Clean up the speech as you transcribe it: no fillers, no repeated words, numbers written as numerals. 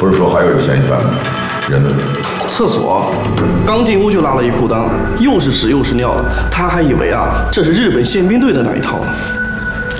不是说还有一个嫌疑犯吗？人呢？ 厕所，刚进屋就拉了一裤裆，又是屎又是尿的，他还以为这是日本宪兵队的那一套呢。